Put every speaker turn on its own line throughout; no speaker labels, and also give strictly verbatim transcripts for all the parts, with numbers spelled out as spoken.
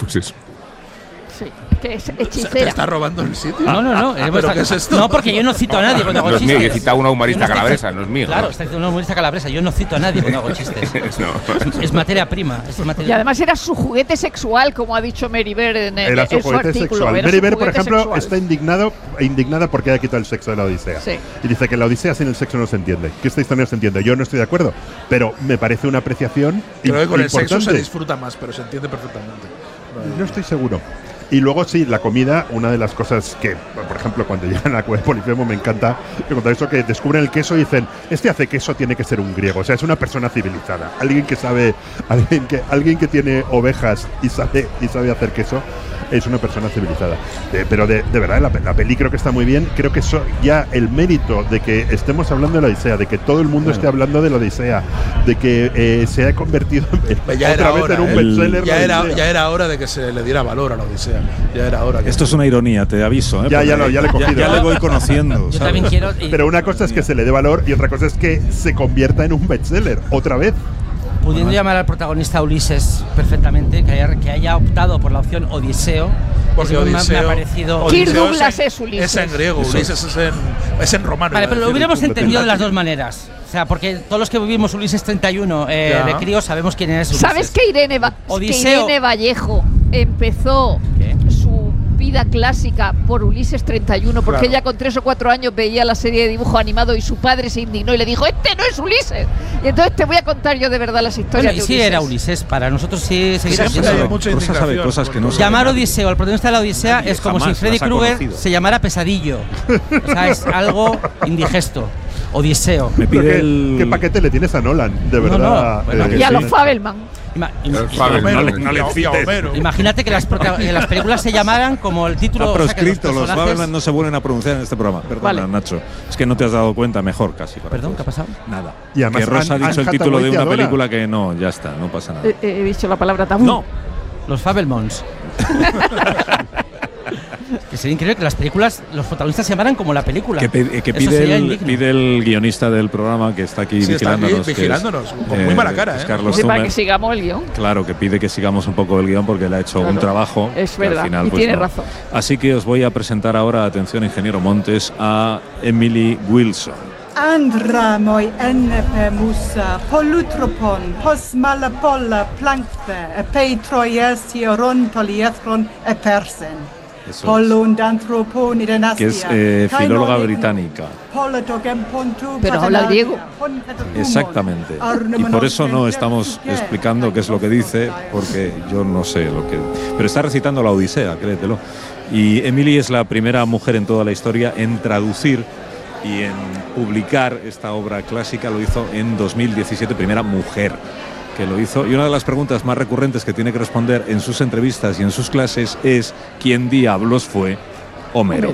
Apocalipsis.
Sí, que es hechicera.
¿Te está robando el sitio?
No, no, no.
Ah, ¿pero qué es esto?
No, porque yo no cito a nadie cuando hago
No es
chistes.
mío, yo he citado a una humorista
Yo no estoy-
calabresa, no es mío.
Claro,
¿no?
está diciendo una humorista calabresa. Yo no cito a nadie cuando hago chistes.
No.
Es materia prima. Es materia
Y además era su juguete sexual, como ha dicho Mary Bear en, en,
Era
en
su
su
juguete
artículo.
sexual.
Era
Mary
su
Bear, por
juguete
ejemplo,
sexual.
está indignado, indignada porque haya quitado el sexo de la Odisea.
Sí.
Y dice que la Odisea sin el sexo no se entiende, que esta historia no se entiende. Yo no estoy de acuerdo, pero me parece una apreciación
Creo que con el sexo se
importante.
disfruta más, pero se entiende perfectamente.
No estoy seguro. Y luego sí, la comida, una de las cosas que, por ejemplo, cuando llegan a la cueva de Polifemo me encanta que contar eso, que descubren el queso y dicen, este hace queso tiene que ser un griego, o sea, es una persona civilizada, alguien que sabe, alguien que, alguien que tiene ovejas y sabe, y sabe hacer queso, es una persona civilizada. Eh, pero de, de verdad, la, la peli creo que está muy bien, creo que eso, ya el mérito de que estemos hablando de la Odisea, de que todo el mundo
Bueno.
esté hablando de la Odisea, de que eh, se ha convertido en,
Ya era
otra vez
hora,
en un
¿eh?
bestseller.
Ya
la
era,
Odisea.
ya era hora de que se le diera valor a la Odisea. Ya era hora. Que
Esto es una ironía, te aviso. ¿eh?
Ya, ya
Porque
lo- ya le he cogido.
Ya, le voy conociendo.
Yo
¿sabes?
también quiero. y
Pero una cosa es que se le dé valor y otra cosa es que se convierta en un bestseller, otra vez.
Pudiendo llamar al protagonista Ulises perfectamente, que haya, que haya optado por la opción Odiseo.
Porque
eso me ha-
Odiseo,
me ha parecido.
Kirk
Odiseo
Douglas
en-
es Ulises.
Es en griego,
Eso
Ulises es en, es en romano.
Vale,
iba a
pero lo
decir.
hubiéramos
completamente.
entendido de las dos maneras. O sea, porque todos los que vivimos Ulises treinta y uno eh,
Ya.
de crío sabemos quién es Ulises.
¿Sabes que Irene, Va- que
Odiseo.
Irene Vallejo empezó
¿Qué?
su vida clásica por Ulises treinta y uno? Porque
Claro.
ella con tres o cuatro años veía la serie de dibujo animado y su padre se indignó y le dijo, este no es Ulises. Y entonces te voy a contar yo de verdad las
Bueno,
historias
y
de
sí
Ulises.
era Ulises. Para nosotros sí seguirá
Siempre
siendo.
hay mucha
Rosa sabe
indignación
cosas
por
que no
todo.
sabe.
Llamar
nadie.
Odiseo al protagonista de la Odisea
Nadie
es como
jamás
si Freddy
las ha
Krueger
conocido.
se llamara Pesadillo. O sea, es algo indigesto. Odiseo.
Me
Pero
pide
¿qué,
el.
qué paquete le tienes a Nolan? De
No,
verdad.
no, bueno,
eh,
Y a
sí.
los Fabelman.
Ima-
Pero
im-
es Fabel,
Homero,
no le- no le
y a- y a
cites.
Homero.
Imagínate que las, prota- que las películas se llamaran como el título.
Está
o sea, que
proscrito, los
personajes-
Fabelman no se vuelven a pronunciar en este programa. Perdona,
Vale.
Nacho. Es que no te has dado cuenta, mejor casi. para
Perdón, ¿qué ha
todos.
pasado?
Nada.
Y además
que Rosa
Anne-
ha dicho
Anne
el título de
Hathaway te
una
adora.
película que no, ya está, no pasa nada.
Eh, eh, he dicho la palabra tabú.
No,
Los Fabelmans. Que sería increíble que las películas, los protagonistas se llamaran como la película.
que, pe- que
Eso
pide,
sería
el,
indigno.
pide el guionista del programa que está aquí
Sí, está aquí
vigilándonos. que es,
vigilándonos, con muy mala cara,
es
¿eh?
Carlos
Sí, para
Zumer.
que sigamos el guión.
Claro, que pide que sigamos un poco el guión porque le ha hecho
Claro,
un trabajo.
es
que al
verdad,
final,
y
pues,
tiene
no.
razón.
Así que os voy a presentar ahora, atención, ingeniero Montes, a Emily Wilson.
Andramoi ennepe musa, polutropon, posmalapolla plancthe, epeitroiesi orontoliethron e persen.
Eso es.
Polundanthropon irenasia.
Que es eh, filóloga británica.
Pero habla griego.
Exactamente. Y por eso no estamos explicando qué es lo que dice, porque yo no sé lo que. Pero está recitando la Odisea, créetelo. Y Emily es la primera mujer en toda la historia en traducir y en publicar esta obra clásica. Lo hizo en dos mil diecisiete, primera mujer que lo hizo. Y una de las preguntas más recurrentes que tiene que responder en sus entrevistas y en sus clases es: ¿quién diablos fue Homero?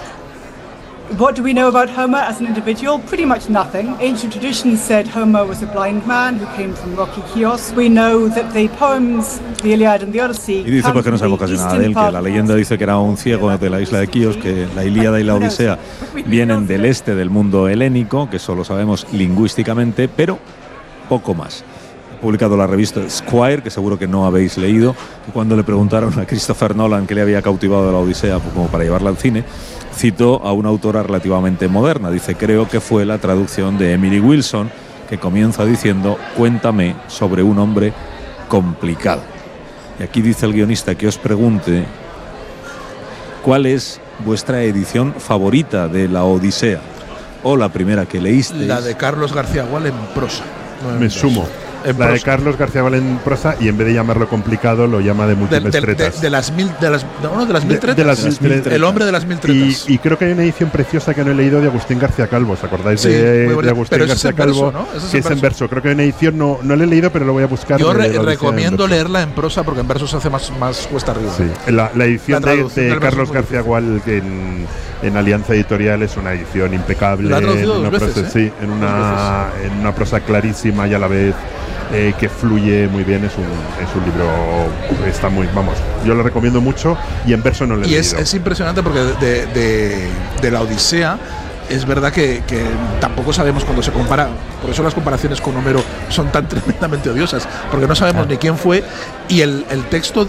What do we know about Homer as an individual? Pretty much nothing. Ancient traditions said Homer was a blind man who came from rocky Chios. We know that the poems, the Iliad and the Odyssey,
Y dice
come
pues que no
from
sabemos
the
casi nada
eastern
de él, que
part
la
of
leyenda dice que era un ciego de la isla de Quíos, que la Ilíada y la Odisea vienen del este del mundo helénico, que eso lo sabemos lingüísticamente, pero poco más. Ha publicado la revista Squire, que seguro que no habéis leído, que cuando le preguntaron a Christopher Nolan qué le había cautivado de la Odisea pues, como para llevarla al cine, citó a una autora relativamente moderna. Dice, creo que fue la traducción de Emily Wilson, que comienza diciendo, cuéntame sobre un hombre complicado. Y aquí dice el guionista que os pregunte cuál es vuestra edición favorita de la Odisea, o la primera que leísteis.
La de Carlos García Gual en prosa. no en
Me
verso.
sumo.
En
La de
prosa.
Carlos García Valen en prosa y en vez de llamarlo complicado lo llama de
De,
múltiples
de- de-
tretas.
de las mil, de las, no, no, de las mil
De-
tretas.
de las mil tretas.
El hombre de las mil
Y,
tretas.
y creo que hay una edición preciosa que no he leído de Agustín García Calvo. ¿Os acordáis
Sí,
de,
muy bonita.
de Agustín
Pero ese es
García
en verso,
Calvo?
¿no? Ese es
Que
en
es en
verso.
verso. Creo que hay una edición, no, no la he leído, pero lo voy a buscar.
Yo
de
re-
la Odisea en
recomiendo
verso.
leerla en prosa porque en verso se hace más, más cuesta arriba.
Sí, la, la edición
La
de,
traducción
de
del verso
Carlos
es muy
García Gual que en, en Alianza Editorial es una edición impecable.
La ha traducido
en una
dos veces,
prosa,
¿eh?
sí, en una, en una prosa clarísima y a la vez eh, que fluye muy bien. Es un, es un libro, está muy, vamos, yo lo recomiendo mucho y en verso no lo he
Y es,
leído.
es impresionante porque de, de, de la Odisea es verdad que, que tampoco sabemos cuando se compara, por eso las comparaciones con Homero son tan tremendamente odiosas, porque no sabemos ni quién fue y el, el texto